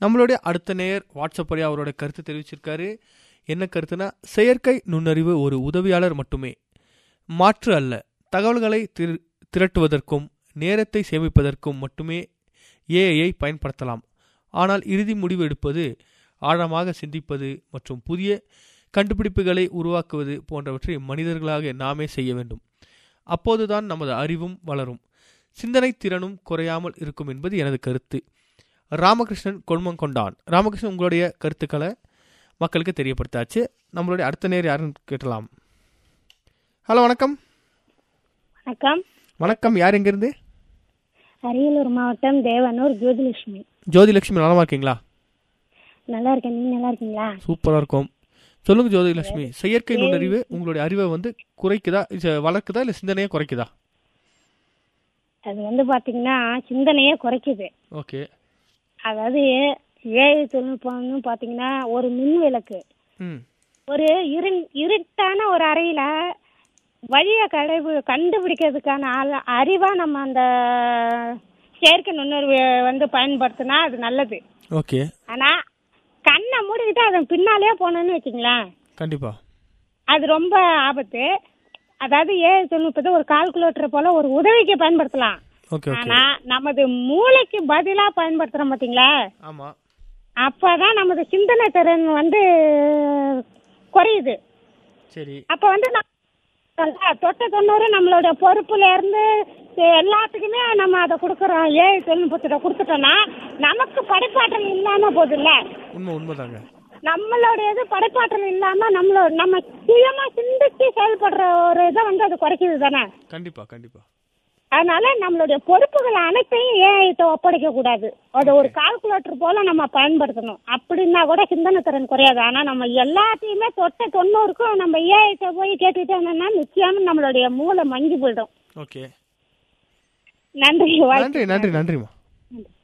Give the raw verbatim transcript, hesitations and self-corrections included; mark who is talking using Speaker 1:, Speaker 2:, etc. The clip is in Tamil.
Speaker 1: நம்மளுடைய அடுத்த நேயர் வாட்ஸ்அப் வழியாக அவரோட கருத்து தெரிவிச்சிருக்காரு. என்ன கருத்துனா, செயற்கை நுண்ணறிவு ஒரு உதவியாளர் மட்டுமே, மாற்று அல்ல. தகவல்களை திரு திரட்டுவதற்கும் நேரத்தை சேமிப்பதற்கும் மட்டுமே ஏஐயை பயன்படுத்தலாம். ஆனால் இறுதி முடிவு எடுப்பது, ஆழமாக சிந்திப்பது மற்றும் புதிய கண்டுபிடிப்புகளை உருவாக்குவது போன்றவற்றை மனிதர்களாக நாமே செய்ய வேண்டும். அப்போதுதான் நமது அறிவும் வளரும், சிந்தனை திறனும் குறையாமல் இருக்கும் என்பது எனது கருத்து. ராமகிருஷ்ணன் கொள்மங்கொண்டான். ராமகிருஷ்ணன், உங்களுடைய கருத்துக்களை மக்களுக்கு தெரியப்படுத்தாச்சு. நம்மளுடைய அடுத்த நேர் யாருன்னு கேட்டலாம். ஹலோ, வணக்கம்.
Speaker 2: வணக்கம்.
Speaker 1: வணக்கம். யார் எங்கிருந்து?
Speaker 2: அரியலூர் மாவட்டம் தேவனூர் ஜோதிலட்சுமி.
Speaker 1: ஜோதிலட்சுமி, நலமா இருக்கீங்களா?
Speaker 2: நல்லா இருக்கேன். நீங்க நல்லா இருக்கீங்களா?
Speaker 1: சூப்பரா இருக்கும். சொல்லுங்க ஜோதிலட்சுமி, செயற்கை நுண்ணறிவு உங்களுடைய அறிவை வந்து குறைக்குதா, வளர்க்குதா, இல்ல சிந்தனையை குறைக்குதா?
Speaker 2: அது வந்து பாத்தீங்கன்னா சிந்தனையே குறைக்குது.
Speaker 1: ஓகே.
Speaker 2: அதாவது ஏஐ தொழில்நுட்பம்னு பாத்தீங்கன்னா ஒரு மின் விளக்கு ஒரு இரு இருட்டான ஒரு அறையில வழியை கடை கண்டுபிடிக்கிறதுக்கான அறிவா நம்ம அந்த செயற்கை நுண்ணறிவு வந்து பயன்படுத்தினா அது நல்லது.
Speaker 1: ஓகே.
Speaker 2: ஆனா கண்ணை மூடிக்கிட்டு அதன் பின்னாலே போனோன்னு வச்சுங்களேன்,
Speaker 1: கண்டிப்பா
Speaker 2: அது ரொம்ப ஆபத்து. அதாவது ஏஐ தொழில்நுட்பத்தை ஒரு கால்குலேட்டர் போல ஒரு உதவிக்கு பயன்படுத்தலாம். ஆனா நமது மூளைக்கு பதிலா பயன்படுத்துறோம் பாத்தீங்களா, அப்பதான் நமது சிந்தனை திறன் வந்து குறையுது.
Speaker 1: சரி.
Speaker 2: அப்ப வந்து தொட்ட தொண்ணூறு நம்மளோட பொறுப்புல இருந்து எல்லாத்துக்குமே நம்ம அதை கொடுக்கறோம், ஏஐ தொழில்நுட்பத்தை கொடுத்துட்டோம்னா நமக்கு படைப்பாற்றல் இல்லாம போகுதுல்ல.
Speaker 1: உண்மை உண்மைதாங்க.
Speaker 2: நம்மளுடையது படைப்பாற்றல் இல்லாம நம்மளோட நம்ம சுயமா சிந்திச்சு செயல்படுற ஒரு இதை வந்து அது குறைக்குது தானே.
Speaker 1: கண்டிப்பா கண்டிப்பா.
Speaker 2: அதனால நம்மளுடைய பொறுப்புகள் அனைத்தையும் ஏஐட்ட ஒப்படைக்க கூடாது. அதை ஒரு கால்குலேட்டர் போல நம்ம பயன்படுத்தணும். அப்படின்னா கூட சிந்தனை திறன் குறையாது. ஆனா நம்ம எல்லாத்தையுமே தொட்ட தொண்ணூறுக்கும் நம்ம ஏஐட்ட போய் கேட்டுட்டோம்னா நிச்சயமா நம்மளுடைய மூளை மங்கி போயிடும்.
Speaker 1: ஓகே.
Speaker 2: நன்றி.
Speaker 1: நன்றி நன்றி நன்றிமா.